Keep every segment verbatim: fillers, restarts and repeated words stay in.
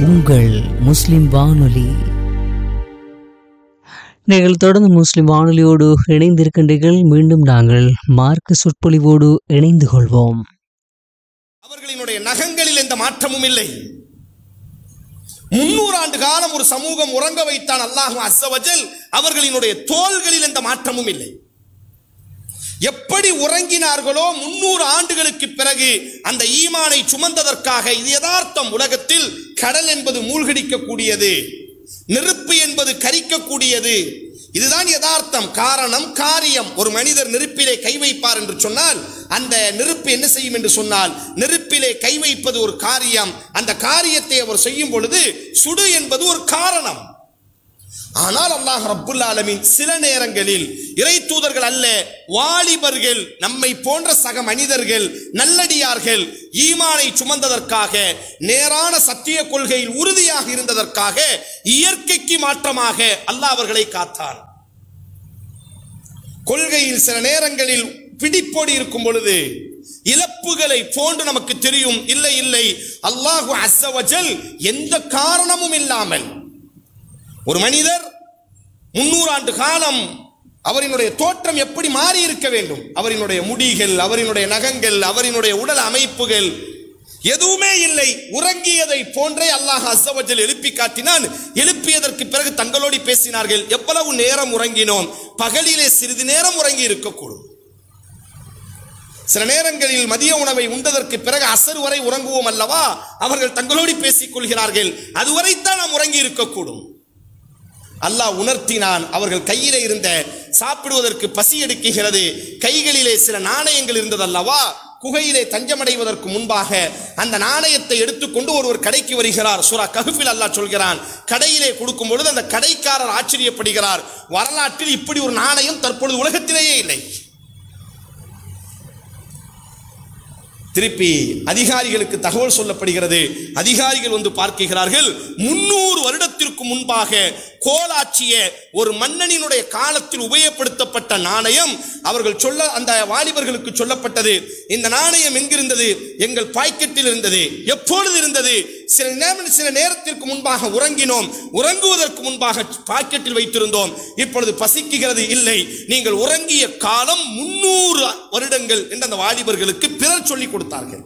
உங்கள் முஸ்லிம் வானொலி. நீங்கள் தொடர்ந்து முஸ்லிம் வானொலியோடு இணைந்திருக்கின்றீர்கள். மீண்டும் நாங்கள் மார்க்க சொற்பொழிவோடு இணைந்து கொள்வோம். அவர்களினுடைய நகங்களில் எந்த மாற்றமும் இல்லை. முன்னூறு ஆண்டு காலம் ஒரு சமூகம் உறங்க வைத்தான் அல்லாஹ் அஸ்ஸ வஜல். அவர்களினுடைய தோள்களில் எந்த மாற்றமும் இல்லை. எப்படி உறங்கினார்களோ முன்னூறு ஆண்டுகளுக்கு பிறகு அந்த ஈமானை சுமந்ததற்காக இது யதார்த்தம். உலகத்தில் கடல் என்பது மூழ்கடிக்கக்கூடியது, நெருப்பு என்பது கரிக்கக்கூடியது. இதுதான் யதார்த்தம். காரணம் காரியம். ஒரு மனிதர் நெருப்பிலே கை வைப்பார் என்று சொன்னால் அந்த நெருப்பு என்ன செய்யும் என்று சொன்னால், நெருப்பிலே கை வைப்பது ஒரு காரியம். அந்த காரியத்தை அவர் செய்யும் பொழுது சுடு என்பது ஒரு காரணம். ஆனால் அல்லாஹ் ரப்புல் ஆலமீன் சில நேரங்களில் இறை தூதர்கள் அல்ல, வாலிபர்கள், நம்மை போன்ற சக மனிதர்கள், நல்லடியார்கள் ஈமானை சுமந்ததற்காக, நேரான சத்திய கொள்கையில் உறுதியாக இருந்ததற்காக இயற்கைக்கு மாற்றமாக அல்லாஹ் அவர்களை காத்தான். கொள்கையில் சில நேரங்களில் பிடிப்போடி இருக்கும் பொழுது இழப்புகளை போன்று நமக்கு தெரியும். இல்லை இல்லை, அல்லாஹு அஸ்ஸ வஜல் எந்த காரணமும் இல்லாமல் ஒரு மனிதர் முன்னூறு ஆண்டு காலம் அவரினுடைய தோற்றம் எப்படி மாறி இருக்க வேண்டும், அவரினுடைய முடிகள், அவரினுடைய நகங்கள், அவரினுடைய உடல் அமைப்புகள் எதுவுமே இல்லை. உறங்கியதை போன்றே அல்லாஹ் அஸ்ஸ வஜல் எழுப்பி காட்டினான். எழுப்பியதற்கு பிறகு தங்களோடு பேசினார்கள். எவ்வளவு நேரம் உறங்கினோம்? பகலிலே சிறிது நேரம் உறங்கி இருக்கக்கூடும். சில நேரங்களில் மதிய உணவை உண்டதற்கு பிறகு அசர் வரை உறங்குவோம் அல்லவா? அவர்கள் தங்களோடு பேசிக் கொள்கிறார்கள். அதுவரைத்தான் நாம் உறங்கி இருக்கக்கூடும். அல்லாஹ் உணர்த்தினான். அவர்கள் கையிலே இருந்த சாப்பிடுவதற்கு பசி எடுக்குகிறது, கைகளிலே சில நாணயங்கள் இருந்தது அல்லவா? குகையிலே தஞ்சமடைவதற்கு முன்பாக அந்த நாணயத்தை எடுத்துக்கொண்டு ஒருவர் கடைக்கு வருகிறார். சூரா கஹ்ஃபில் அல்லாஹ் சொல்கிறான், கடையிலே கொடுக்கும் பொழுது அந்த கடைக்காரர் ஆச்சரியப்படுகிறார். வரலாற்றில் இப்படி ஒரு நாணயம் தற்பொழுது உலகத்திலேயே இல்லை. திருப்பி அதிகாரிகளுக்கு தகவல் சொல்லப்படுகிறது. அதிகாரிகள் வந்து பார்க்கிறார்கள். முன்னூறு வருடத்திற்கு முன்பாக கோலாட்சிய ஒரு மன்னனினுடைய காலத்தில் உபயோகப்படுத்தப்பட்ட நாணயம். அவர்கள் சொல்ல அந்த வாலிபர்களுக்கு சொல்லப்பட்டது, இந்த நாணயம் எங்கிருந்தது? எங்கள் பாக்கெட்டில் இருந்தது. எப்பொழுது இருந்தது? சில நேரம் சில நேரத்திற்கு முன்பாக உறங்கினோம், உறங்குவதற்கு முன்பாக பாக்கெட்டில் வைத்திருந்தோம். இப்பொழுது பசிக்குகிறது. இல்லை, நீங்கள் உறங்கிய காலம் முன்னூறு வருடங்கள் என்று அந்த வாலிபர்களுக்கு பிறர் சொல்லிக் கொடுத்தார்கள்.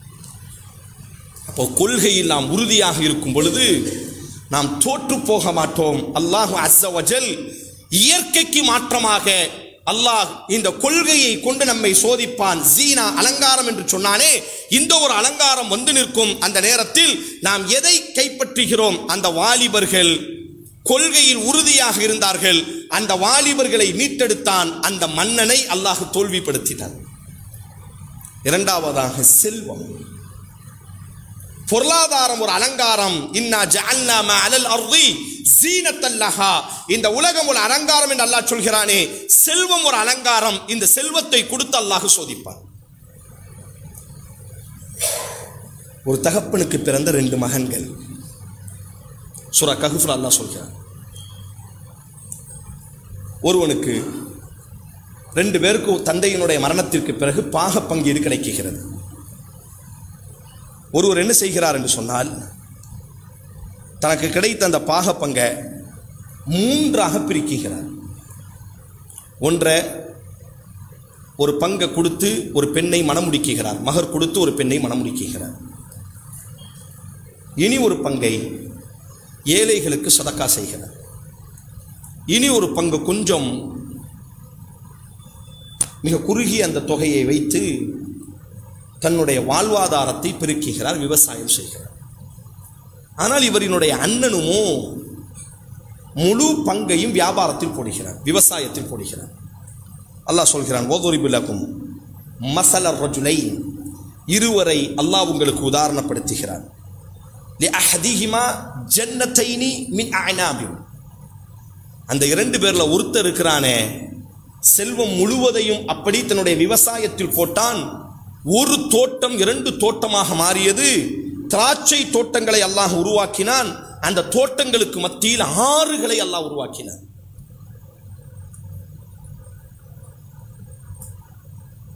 அப்போ கொள்கையில் நாம் உறுதியாக இருக்கும் பொழுது நாம் தோற்று போக மாட்டோம். அல்லாஹ் அஸ்ஸ வஜல் இயற்கைக்கு மாற்றமாக அல்லாஹ் இந்த கொள்கையை கொண்டு நம்மை சோதிப்பான். ஜீனா அலங்காரம் என்று சொன்னானே, இந்த ஒரு அலங்காரம் வந்து நிற்கும். அந்த நேரத்தில் நாம் எதை கைப்பற்றுகிறோம்? அந்த வாலிபர்கள் கொள்கையில் உறுதியாக இருந்தார்கள். அந்த வாலிபர்களை மீட்டெடுத்தான். அந்த மன்னனை அல்லாஹ் தோல்விப்படுத்தினான். இரண்டாவதாக செல்வம், பொருளாதாரம் ஒரு அலங்காரம். இன்னா ஜஅல்னா மா அலல் அர்தி ஸீனத்தல் லஹா. இந்த உலகம் ஒரு அலங்காரம் என்று அல்லாஹ் சொல்கிறானே, செல்வம் ஒரு அலங்காரம். இந்த செல்வத்தை கொடுத்து அல்லாஹ் சோதிப்பான். ஒரு தகப்பனுக்கு பிறந்த ரெண்டு மகன்கள். சூரா கஹ்ஃப்ல அல்லாஹ் சொல்கிறான், ஒருவனுக்கு ரெண்டு பேருக்கு தந்தையினுடைய மரணத்திற்கு பிறகு பாக பங்கீடு கிடைக்கிறது. ஒருவர் என்ன செய்கிறார் என்று சொன்னால், தனக்கு கிடைத்த அந்த பாக பங்கை மூன்றாக பிரிக்கிறார். ஒன்றை ஒரு பங்கை கொடுத்து ஒரு பெண்ணை மணமுடிக்கிறார், மகர் கொடுத்து ஒரு பெண்ணை மணமுடிக்கிறார். இனி ஒரு பங்கை ஏழைகளுக்கு சதக்கா செய்கிறார். இனி ஒரு பங்கு கொஞ்சம் மிக குறுகிய அந்த தொகையை வைத்து தன்னுடைய வாழ்வாதாரத்தை பெருக்குகிறார், விவசாயம் செய்கிறார். ஆனால் இவரினுடைய அண்ணனுமோ முழு பங்கையும் வியாபாரத்தில் போடுகிறார், விவசாயத்தில் போடுகிறார். அல்லாஹ் சொல்கிறான், வதுரிபு லகும் மஸல ரஜுலைன், இருவரை அல்லாஹ் உங்களுக்கு உதாரணப்படுத்துகிறார். லிஅஹதிஹிமா ஜன்னத்தைனி மின் அஅனாபி, அந்த இரண்டு பேர்ல ஒருத்தர் இருக்கிறானே, செல்வம் முழுவதையும் அப்படி தன்னுடைய விவசாயத்தில் போட்டான். ஒரு தோட்டம் இரண்டு தோட்டமாக மாறியது. திராட்சை தோட்டங்களை அல்லாஹ் உருவாக்கினான். அந்த தோட்டங்களுக்கு மத்தியில் ஆறுகளை அல்லாஹ் உருவாக்கினான்.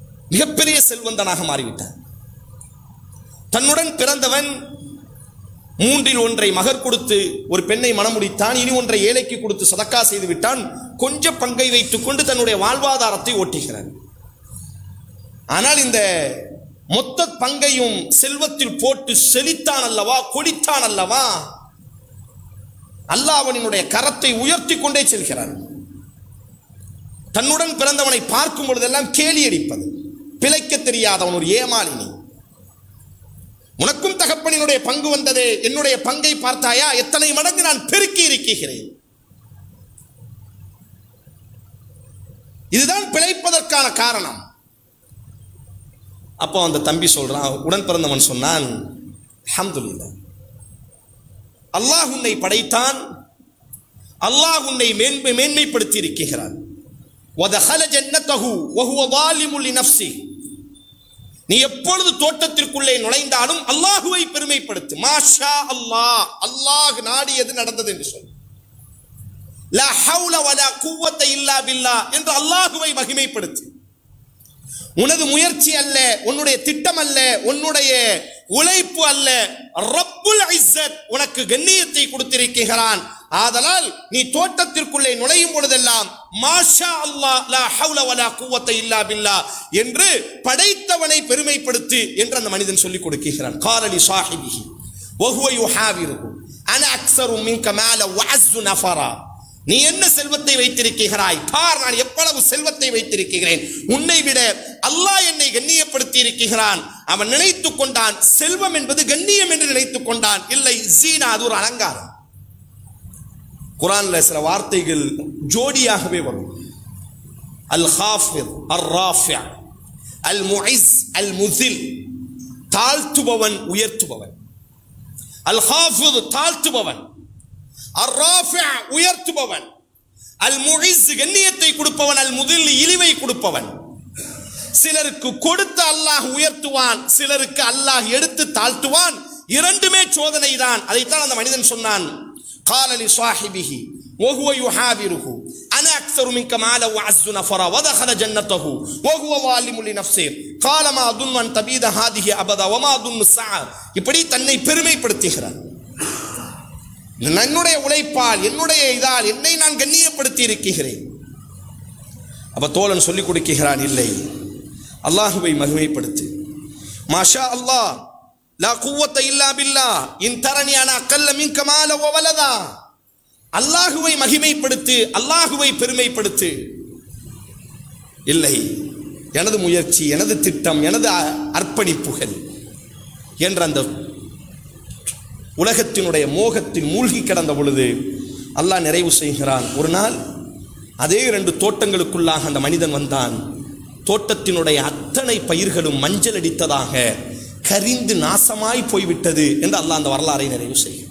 மிகப்பெரிய செல்வந்தனாக மாறிவிட்டான். தன்னுடன் பிறந்தவன் மூன்றில் ஒன்றை மகர் கொடுத்து ஒரு பெண்ணை மணமுடித்தான், இனி ஒன்றை ஏழைக்கு கொடுத்து சதக்கா செய்து விட்டான். கொஞ்ச பங்கை வைத்துக் கொண்டு தன்னுடைய வாழ்வாதாரத்தை ஓட்டுகிறான். ஆனால் இந்த மொத்த பங்கையும் செல்வத்தில் போட்டு செழித்தான் அல்லவா, கொடித்தான் அல்லவா, அல்லாஹ் அவனுடைய கரத்தை உயர்த்தி கொண்டே செல்கிறான். தன்னுடன் பிறந்தவனை பார்க்கும் பொழுதெல்லாம் கேலி அடிப்பது, பிழைக்க தெரியாதவன் ஒரு ஏமாளினி. உனக்கும் தகப்பனினுடைய பங்கு வந்ததே, என்னுடைய பங்கை பார்த்தாயா, எத்தனை மடங்கு நான் பெருக்கி இருக்கிறேன். இதுதான் பிழைப்பதற்கான காரணம். அப்போ அந்த தம்பி சொல்றான், உடன் பிறந்தவன் சொன்னான், அல்ஹம்துலில்லாஹ், அல்லாஹ் உன்னை படைத்தான், அல்லாஹ் உன்னை மேன்மை மேன்மைப்படுத்தி இருக்கிறான். வதஹல ஜன்னதஹு வஹுவ ஸாலிமுல் லினஃப்ஸிஹி, நீ எப்பொழுது தோட்டத்திற்குள்ளே நுழைந்தாலும் அல்லாஹுவை பெருமைப்படுத்து. மாஷா அல்லாஹ், அல்லாஹ் நாடியது நடந்தது என்று சொல். லா ஹவுல வலா குவத்த இல்லா பில்லாஹ் என்று அல்லாஹுவை மகிமைப்படுத்து. உனது முயற்சி அல்ல, உன்னுடைய திட்டம் அல்ல, உன்னுடைய உழைப்பு அல்ல, ரப்புல் இஸ்ஸத் உனக்கு கண்ணியத்தை கொடுத்திருக்கிறான். ஆதலால் நீ தோட்டத்திற்குள்ளே நுழையும் பொழுதெல்லாம் மாஷா அல்லாஹ் லா ஹவுல வலா குவத்த இல்லா பில்லாஹ் என்று படைத்தவனை பெருமைப்படுத்து என்று அந்த மனிதன் சொல்லிக் கொடுக்கிறான். காலலி சாஹிபிஹி வஹுவ யுஹாவிருஹு அன அக்ஸரு மின்க மால வஅஸ்ஸு நஃபரா, நீ என்ன செல்வத்தை வைத்திருக்கிறாய் பார், நான் எவ்வளவு செல்வத்தை வைத்திருக்கிறேன், உன்னை விட அல்லாஹ் என்னை கண்ணியப்படுத்தி இருக்கிறான். அவன் நினைத்துக் கொண்டான் செல்வம் என்பது கண்ணியம் என்று நினைத்துக் கொண்டான். இல்லை, ஜீனா, அது ஒரு அலங்காரம். குர்ஆன்ல சில வார்த்தைகள் ஜோடியாகவே வரும். அல் ஹாஃபித், அர் ராஃபி, அல் முஇஸ், அல் முஸில், தாழ்த்துபவன் உயர்த்துபவன். அல் ஹாஃபித் தாழ்த்துபவன், அர் ராஃபி உயர்த்துபவன், அல் முஇஸ் கண்ணியத்தை கொடுப்பவன், அல் முஸில் இழிவை கொடுப்பவன். சிலருக்கு கொடுத்து அல்லாஹ் உயர்த்துவான், சிலருக்கு அல்லாஹ் எடுத்து தாழ்த்துவான். இரண்டுமே சோதனை தான். அதைத்தான் அந்த மனிதன் சொன்னான். قال لصاحبه وهو يحاوره انا اكثر منك مالا واعز نفرا ودخل جنته وهو ظالم لنفسه قال ما اظن ان تبيد هذه ابدا وما اظن الساعه. இப்படி தன்னை பெருமைப்படுத்துகிறான். என்னுடைய உழைப்பால், என்னுடைய இதால் என்னை நான் கண்ணியப்படுத்தி இருக்கிறேன். அப்ப தோழன் சொல்லிக் கொடுக்கிறான், இல்லை, அல்லாஹுவை மகிமைப்படுத்து. மாஷா அல்லாஹ் லா குவத்த இல்லா பில்லாஹ் இன் தரனி அனா அக்கல்ல மின்க மால வ வலதா. அல்லாஹுவை மகிமைப்படுத்து, அல்லாஹுவை பெருமைப்படுத்து. இல்லை, எனது முயற்சி, எனது திட்டம், எனது அர்ப்பணிப்புகள் என்ற அந்த உலகத்தினுடைய மோகத்தில் மூழ்கி கிடந்த பொழுது அல்லாஹ் நிறைவு செய்கிறான். ஒரு நாள் அதே இரண்டு தோட்டங்களுக்குள்ளாக அந்த மனிதன் வந்தான். தோட்டத்தினுடைய அத்தனை பயிர்களும் மஞ்சள் அடித்ததாக, கரிந்து நாசமாய் போய்விட்டது என்று அல்லாஹ் அந்த வரலாறை நிறைவு செய்யும்.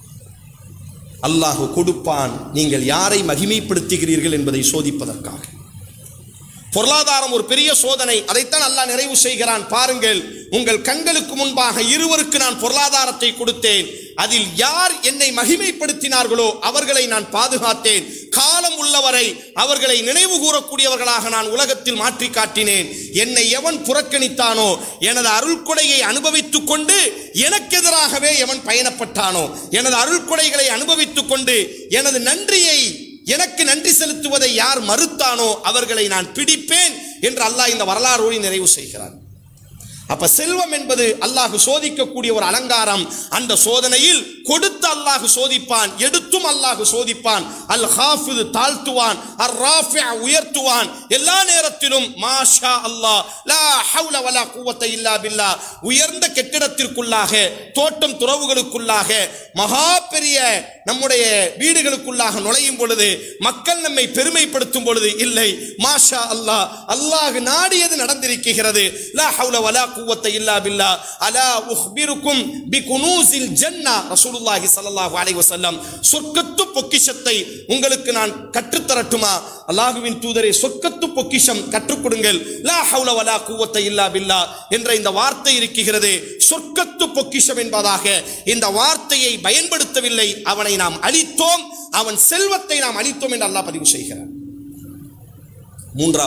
அல்லாஹ் கொடுப்பான், நீங்கள் யாரை மகிமைப்படுத்துகிறீர்கள் என்பதை சோதிப்பதற்காக. பொருளாதாரம் ஒரு பெரிய சோதனை, அதைத்தான் அல்லாஹ் நிறைவு செய்கிறான். பாருங்கள், உங்கள் கண்களுக்கு முன்பாக இருவருக்கு நான் பொருளாதாரத்தை கொடுத்தேன். அதில் யார் என்னை மகிமைப்படுத்தினார்களோ அவர்களை நான் பாதுகாத்தேன். காலம் உள்ளவரை அவர்களை நினைவு கூறக்கூடியவர்களாக நான் உலகத்தில் மாற்றி காட்டினேன். என்னை எவன் புறக்கணித்தானோ, எனது அருள்கொடையை அனுபவித்துக் கொண்டு எனக்கு எதிராகவே எவன் பயணப்பட்டானோ, எனது அருள்கொடைகளை அனுபவித்துக் கொண்டு எனது நன்றியை, எனக்கு நன்றி செலுத்துவதை யார் மறுத்தானோ அவர்களை நான் பிடிப்பேன் என்று அல்லாஹ் இந்த வரலாறோடு நிறைவு செய்கிறான். அப்ப செல்வம் என்பது அல்லாஹ் சோதிக்கக்கூடிய ஒரு அலங்காரம். அந்த சோதனையில் கொடுத்து அல்லாஹ் சோதிப்பான், எடுத்தும் அல்லாஹ் சோதிப்பான். அல் ஹாஃபித் தாழ்த்துவான், அர் ராஃபி உயர்த்துவான். எல்லா நேரத்திலும் மாஷா அல்லாஹ் லா ஹவுல வலா குவத்த இல்லா பில்லாஹ். உயர்ந்த கெட்டிடத்திற்குள்ளாக, தோட்டம் துறவுகளுக்குள்ளாக, மகா பெரிய நம்முடைய வீடுகளுக்குள்ளாக நுழையும் பொழுது, மக்கள் நம்மை பெருமைப்படுத்தும் பொழுது, இல்லை, மாஷா அல்லாஹ், அல்லாஹ் நாடியது நடந்திருக்கிறது. லா ஹவுல வலா குவத்த இல்லா பில்லாஹ். அலா உஹ்பிருக்கும் பிகுனூஸில் ஜன்னah. ரசூலுல்லாஹி ஸல்லல்லாஹு அலைஹி வஸல்லம், சொர்க்கத்து பொக்கிஷத்தை உங்களுக்கு நான் கற்றுத் தரட்டுமா? அல்லாஹ்வின் தூதரே, சொர்க்கத்து பொக்கிஷம் கற்றுக் கொடுங்கள். லா ஹவுல வலா குவத்த இல்லா பில்லாஹ் என்ற இந்த வார்த்தை இருக்கிறது. சொர்க்கத்து பொக்கிஷம் என்பதாக இந்த வார்த்தையை பயன்படுத்தவில்லை. அவனை நாம் அழித்தோம், அவன் செல்வத்தை நாம் அழித்தோம் என்று அல்லாஹ் பதிவு செய்கிறார்.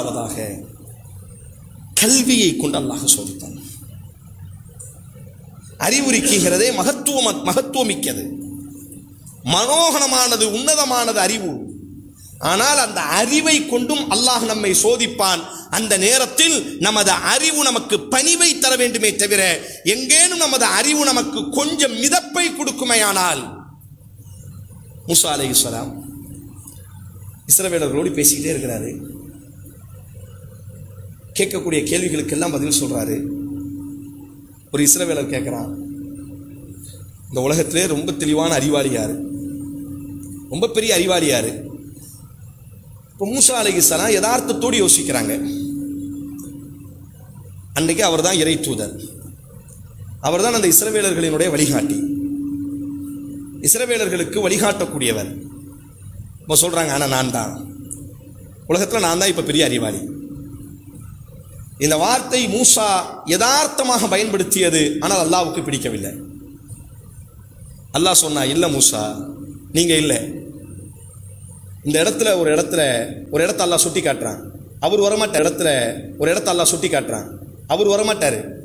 மூன்றாவதாக கல்வியை கொண்டு அல்லாஹ் சோதித்தான். அறிவுரிக்குகிறதே மகத்துவம் மகத்துவமிக்கது, மனோகரமானது, உன்னதமானது அறிவு. ஆனால் அந்த அறிவை கொண்டும் அல்லாஹ் நம்மை சோதிப்பான். அந்த நேரத்தில் நமது அறிவு நமக்கு பணிவை தர வேண்டுமே தவிர, எங்கேனும் நமது அறிவு நமக்கு கொஞ்சம் மிதப்பை கொடுக்குமையானால். மூசா அலைஹிஸ்ஸலாம் இஸ்ரவேலர்களோடு பேசிக்கிட்டே இருக்கிறாரு. கேட்கக்கூடிய கேள்விகளுக்கெல்லாம் பதில் சொல்றாரு. ஒரு இஸ்ரவேலர் கேட்கிறான், இந்த உலகத்திலே ரொம்ப தெளிவான அறிவாளி யாரு, ரொம்ப பெரிய அறிவாளி யாரு? இப்போ மூசா அலைஹிஸ்ஸலாம் யதார்த்தத்தோடு யோசிக்கிறாங்க. அன்றைக்கு அவர் தான் இறை தூதர், அவர் தான் அந்த இஸ்ரவேலர்களினுடைய வழிகாட்டி, இஸ்ரவேலர்களுக்கு வழிகாட்டக்கூடியவர். இப்போ சொல்றாங்க, ஆனால் நான் தான் உலகத்தில் நான் தான் இப்போ பெரிய அறிவாளி. இந்த வார்த்தை மூசா யதார்த்தமாக பயன்படுத்தியது, ஆனால் அல்லாஹ்வுக்கு பிடிக்கவில்லை. அல்லாஹ் சொன்னா, இல்லை மூசா, நீங்க இல்லை. இந்த இடத்துல ஒரு இடத்துல ஒரு இடத்த அல்லாஹ் சுட்டி காட்டுறான், அவர் வரமாட்டார். இடத்துல ஒரு இடத்த அல்லாஹ் சுட்டி காட்டுறான், அவர் வரமாட்டாரு.